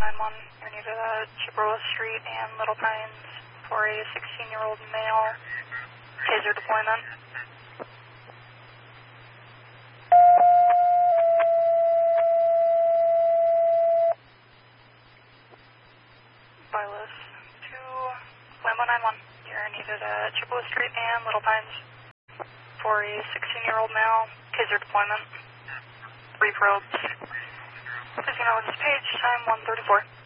9-1, you're needed at Chippewa Street and Little Pines for a 16-year-old male. Taser deployment. Wireless to Lambo 9-1, you're needed at Chippewa Street and Little Pines for a 16-year-old male. Taser deployment. 3 probes. Please go on this page, time 1:34.